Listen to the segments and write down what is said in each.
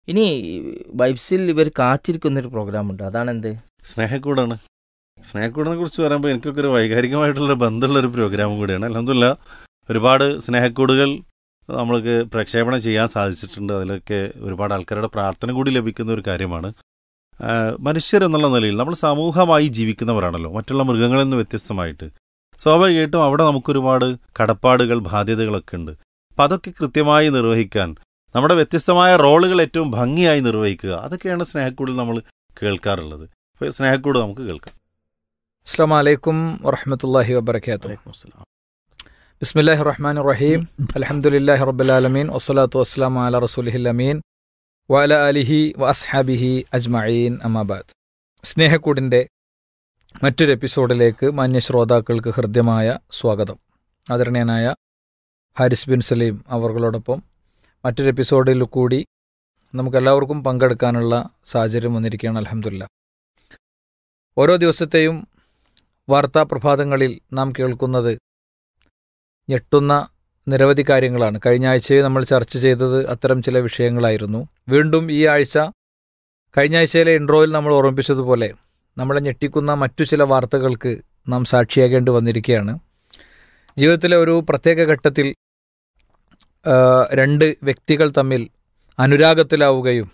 ഇനി വൈബ്സിൽ ഇവർ കാത്തിരിക്കുന്നൊരു പ്രോഗ്രാമുണ്ട്, അതാണെന്ത്? സ്നേഹക്കൂടാണ്. സ്നേഹക്കൂടിനെ കുറിച്ച് പറയുമ്പോൾ എനിക്കൊക്കെ ഒരു വൈകാരികമായിട്ടുള്ള ബന്ധമുള്ളൊരു പ്രോഗ്രാമും കൂടിയാണ്. അൽഹംദുലില്ലാ ഒരുപാട് സ്നേഹക്കൂടുകൾ നമ്മൾക്ക് പ്രക്ഷേപണം ചെയ്യാൻ സാധിച്ചിട്ടുണ്ട്. അതിലൊക്കെ ഒരുപാട് ആൾക്കാരുടെ പ്രാർത്ഥന കൂടി ലഭിക്കുന്ന ഒരു കാര്യമാണ്. മനുഷ്യരെന്നുള്ള നിലയിൽ നമ്മൾ സമൂഹമായി ജീവിക്കുന്നവരാണല്ലോ, മറ്റുള്ള മൃഗങ്ങളിൽ നിന്ന് വ്യത്യസ്തമായിട്ട്. സ്വാഭാവികമായിട്ടും അവിടെ നമുക്കൊരുപാട് കടപ്പാടുകൾ, ബാധ്യതകളൊക്കെ ഉണ്ട്. അപ്പം അതൊക്കെ കൃത്യമായി നിർവഹിക്കാൻ നമ്മുടെ വ്യത്യസ്തമായ റോളുകൾ ഏറ്റവും ഭംഗിയായി നിർവഹിക്കുക, അതൊക്കെയാണ് സ്നേഹക്കൂടിൽ നമ്മൾ കേൾക്കാറുള്ളത്. അപ്പോൾ സ്നേഹക്കൂട് നമുക്ക് കേൾക്കാം. അസ്സലാമു അലൈക്കും വറഹ്മത്തുള്ളാഹി വബറകാതുഹു. ബിസ്മില്ലാഹിർ റഹ്മാനിർ റഹീം. അൽഹംദുലില്ലാഹി റബ്ബിൽ ആലമീൻ വസ്സലാത്തു വസ്സലാമു അലാ റസൂലിഹിൽ അമീൻ വഅലാ ആലിഹി വഅസ്ഹാബിഹി അജ്മഈൻ അമ്മാ ബഅദ്. സ്നേഹക്കൂടിൻ്റെ മറ്റൊരു എപ്പിസോഡിലേക്ക് മാന്യ ശ്രോതാക്കൾക്ക് ഹൃദ്യമായ സ്വാഗതം. ആദരണീയനായ ഹാരിസ് ബിൻ സലീം അവർകളോടൊപ്പം മറ്റൊരു എപ്പിസോഡിൽ കൂടി നമുക്കെല്ലാവർക്കും പങ്കെടുക്കാനുള്ള സാഹചര്യം വന്നിരിക്കുകയാണ്. അൽഹംദുലില്ലാ. ഓരോ ദിവസത്തെയും വാർത്താ പ്രഭാതങ്ങളിൽ നാം കേൾക്കുന്നത് ഞെട്ടുന്ന നിരവധി കാര്യങ്ങളാണ്. കഴിഞ്ഞ ആഴ്ചയിൽ നമ്മൾ ചർച്ച ചെയ്തത് അത്തരം ചില വിഷയങ്ങളായിരുന്നു. വീണ്ടും ഈ ആഴ്ച കഴിഞ്ഞ ആഴ്ചയിലെ ഇൻട്രോയിൽ നമ്മൾ ഓർമ്മിപ്പിച്ചതുപോലെ നമ്മളെ ഞെട്ടിക്കുന്ന മറ്റു ചില വാർത്തകൾക്ക് നാം സാക്ഷിയാകേണ്ടി വന്നിരിക്കുകയാണ്. ജീവിതത്തിലെ ഒരു പ്രത്യേക ഘട്ടത്തിൽ രണ്ട് വ്യക്തികൾ തമ്മിൽ അനുരാഗത്തിലാവുകയും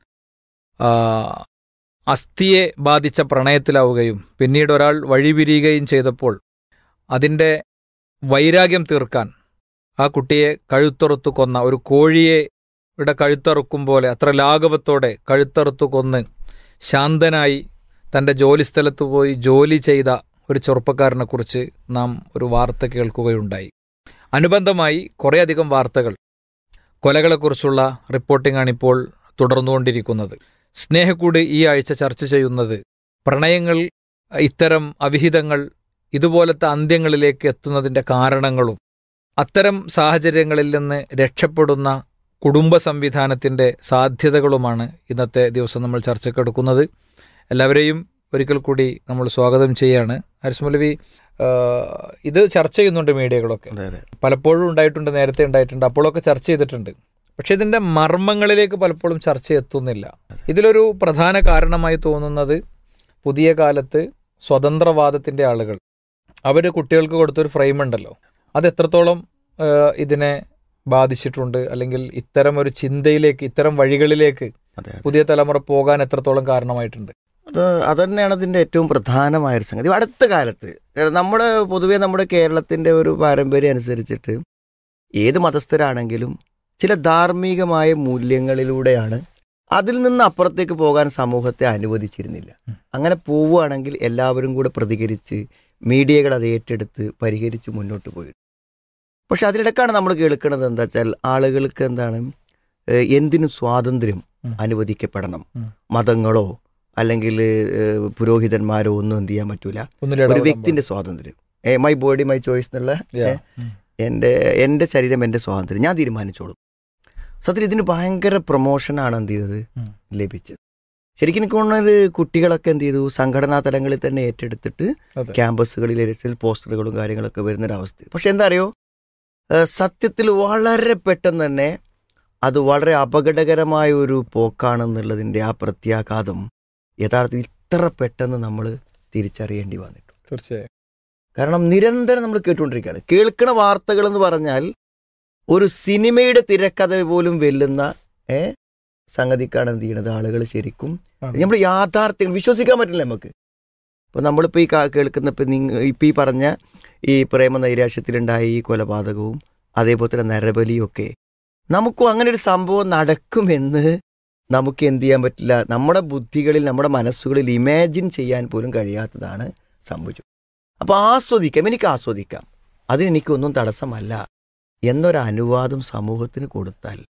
അസ്ഥിയെ ബാധിച്ച പ്രണയത്തിലാവുകയും പിന്നീട് ഒരാൾ വഴിപിരിയുകയും ചെയ്തപ്പോൾ അതിൻ്റെ വൈരാഗ്യം തീർക്കാൻ ആ കുട്ടിയെ കഴുത്തറുത്തു കൊന്ന, ഒരു കോഴിയുടെ കഴുത്തറുക്കും പോലെ അത്ര ലാഘവത്തോടെ കഴുത്തറുത്തു കൊന്ന് ശാന്തനായി തൻ്റെ ജോലിസ്ഥലത്ത് പോയി ജോലി ചെയ്ത ഒരു ചെറുപ്പക്കാരനെക്കുറിച്ച് നാം ഒരു വാർത്ത കേൾക്കുകയുണ്ടായി. അനുബന്ധമായി കുറേയധികം വാർത്തകൾ, കൊലകളെക്കുറിച്ചുള്ള റിപ്പോർട്ടിംഗാണിപ്പോൾ തുടർന്നുകൊണ്ടിരിക്കുന്നത്. സ്നേഹക്കൂട് ഈ ആഴ്ച ചർച്ച ചെയ്യുന്നത് പ്രണയങ്ങൾ, ഇത്തരം അവിഹിതങ്ങൾ ഇതുപോലത്തെ അന്ത്യങ്ങളിലേക്ക് എത്തുന്നതിൻ്റെ കാരണങ്ങളും അത്തരം സാഹചര്യങ്ങളിൽ നിന്ന് രക്ഷപ്പെടുന്ന കുടുംബ സംവിധാനത്തിൻ്റെ സാധ്യതകളുമാണ് ഇന്നത്തെ ദിവസം നമ്മൾ ചർച്ചയ്ക്കെടുക്കുന്നത്. എല്ലാവരെയും ഒരിക്കൽ കൂടി നമ്മൾ സ്വാഗതം ചെയ്യാണ്. ഹാരിസ് മൗലവി, ഇത് ചർച്ച ചെയ്യുന്നുണ്ട് മീഡിയകളൊക്കെ, പലപ്പോഴും ഉണ്ടായിട്ടുണ്ട്, നേരത്തെ ഉണ്ടായിട്ടുണ്ട്, അപ്പോഴൊക്കെ ചർച്ച ചെയ്തിട്ടുണ്ട്. പക്ഷെ ഇതിൻ്റെ മർമ്മങ്ങളിലേക്ക് പലപ്പോഴും ചർച്ച എത്തുന്നില്ല. ഇതിലൊരു പ്രധാന കാരണമായി തോന്നുന്നത് പുതിയ കാലത്ത് സ്വതന്ത്രവാദത്തിൻ്റെ ആളുകൾ അവർ കുട്ടികൾക്ക് കൊടുത്തൊരു ഫ്രെയിം ഉണ്ടല്ലോ, അത് എത്രത്തോളം ഇതിനെ ബാധിച്ചിട്ടുണ്ട്, അല്ലെങ്കിൽ ഇത്തരം ഒരു ചിന്തയിലേക്ക്, ഇത്തരം വഴികളിലേക്ക് പുതിയ തലമുറ പോകാൻ എത്രത്തോളം കാരണമായിട്ടുണ്ട്. അത് തന്നെയാണ് അതിൻ്റെ ഏറ്റവും പ്രധാനമായൊരു സംഗതി. അടുത്ത കാലത്ത് പൊതുവേ നമ്മുടെ കേരളത്തിൻ്റെ ഒരു പാരമ്പര്യം അനുസരിച്ചിട്ട് ഏത് മതസ്ഥരാണെങ്കിലും ചില ധാർമ്മികമായ മൂല്യങ്ങളിലൂടെയാണ്, അതിൽ നിന്ന് അപ്പുറത്തേക്ക് പോകാൻ സമൂഹത്തെ അനുവദിച്ചിരുന്നില്ല. അങ്ങനെ പോവുകയാണെങ്കിൽ എല്ലാവരും കൂടെ പ്രതികരിച്ച് മീഡിയകൾ അത് ഏറ്റെടുത്ത് പരിഹരിച്ച് മുന്നോട്ട് പോയി. പക്ഷെ അതിനിടക്കാണ് നമ്മൾ കേൾക്കുന്നത് എന്താ വെച്ചാൽ, ആളുകൾക്ക് എന്താണ്, എന്തിനും സ്വാതന്ത്ര്യം അനുവദിക്കപ്പെടണം, മതങ്ങളോ അല്ലെങ്കിൽ പുരോഹിതന്മാരോ ഒന്നും എന്ത് ചെയ്യാൻ പറ്റൂല, ഒരു വ്യക്തിന്റെ സ്വാതന്ത്ര്യം, മൈ ബോഡി മൈ ചോയ്സ് എന്നുള്ള എൻ്റെ ശരീരം എൻ്റെ സ്വാതന്ത്ര്യം, ഞാൻ തീരുമാനിച്ചോളും. സത്യത്തിൽ ഇതിന് ഭയങ്കര പ്രൊമോഷനാണ് എന്ത് ചെയ്തത്, ലഭിച്ചത്. ശരിക്കും എനിക്ക് തോന്നുന്നത് കുട്ടികളൊക്കെ എന്ത് ചെയ്തു, സംഘടനാ തലങ്ങളിൽ തന്നെ ഏറ്റെടുത്തിട്ട് ക്യാമ്പസുകളിൽ പോസ്റ്ററുകളും കാര്യങ്ങളൊക്കെ വരുന്നൊരവസ്ഥ. പക്ഷെ എന്താ അറിയോ, സത്യത്തിൽ വളരെ പെട്ടെന്ന് തന്നെ അത് വളരെ അപകടകരമായ ഒരു പോക്കാണെന്നുള്ളതിൻ്റെ ആ പ്രത്യാഘാതം യഥാർത്ഥത്തിൽ ഇത്ര പെട്ടെന്ന് നമ്മൾ തിരിച്ചറിയേണ്ടി വന്നിട്ടുണ്ട്. തീർച്ചയായും. കാരണം നിരന്തരം നമ്മൾ കേട്ടുകൊണ്ടിരിക്കുകയാണ്. കേൾക്കണ വാർത്തകൾ എന്ന് പറഞ്ഞാൽ ഒരു സിനിമയുടെ തിരക്കഥ പോലും വെല്ലുന്ന സംഗതിക്കാണ് എന്ത് ചെയ്യണത് ആളുകൾ. ശരിക്കും നമ്മൾ യാഥാർത്ഥ്യങ്ങൾ വിശ്വസിക്കാൻ പറ്റില്ല നമുക്ക്. ഇപ്പോൾ നമ്മളിപ്പോൾ ഈ കേൾക്കുന്ന ഇപ്പം ഈ പറഞ്ഞ ഈ പ്രേമ നൈരാശ്യത്തിലുണ്ടായ ഈ കൊലപാതകവും അതേപോലെ തന്നെ നരബലിയും ഒക്കെ നമുക്കും അങ്ങനെ ഒരു സംഭവം നടക്കുമെന്ന് നമുക്ക് എന്ത് ചെയ്യാൻ പറ്റില്ല, നമ്മുടെ ബുദ്ധികളിൽ, നമ്മുടെ മനസ്സുകളിൽ ഇമാജിൻ ചെയ്യാൻ പോലും കഴിയാത്തതാണ് സംഭവിച്ചത്. അപ്പോൾ ആസ്വദിക്കാം, എനിക്ക് ആസ്വദിക്കാം, അതിനെനിക്കൊന്നും തടസ്സമല്ല എന്നൊരു അനുവാദം സമൂഹത്തിന് കൊടുത്താൽ